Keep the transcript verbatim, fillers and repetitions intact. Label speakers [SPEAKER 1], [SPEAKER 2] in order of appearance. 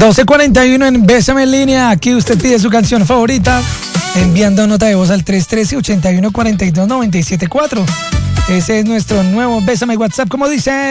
[SPEAKER 1] doce cuarenta y uno en Bésame en línea. Aquí usted pide su canción favorita enviando nota de voz al tres uno tres, ocho uno cuatro dos, nueve siete cuatro. Ese es nuestro nuevo Bésame WhatsApp. ¿Cómo dice?